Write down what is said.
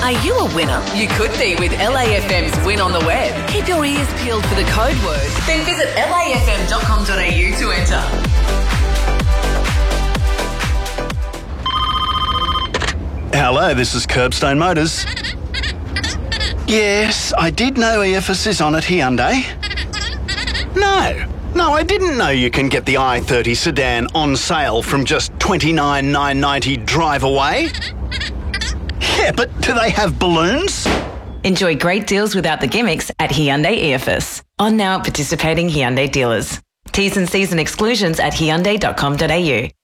Are you a winner? You could be with LAFM's Win on the Web. Keep your ears peeled for the code word. Then visit lafm.com.au to enter. Hello, this is Curbstone Motors. Yes, I did know EFS is on at Hyundai. No, I didn't know you can get the i30 sedan on sale from just $29,990 drive away. Yeah, but do they have balloons? Enjoy great deals without the gimmicks at Hyundai EFS. On now at participating Hyundai dealers. T's and C's and exclusions at hyundai.com.au.